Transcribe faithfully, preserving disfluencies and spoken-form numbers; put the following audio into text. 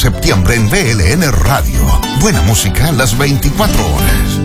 septiembre en B L N Radio. Buena música las veinticuatro horas.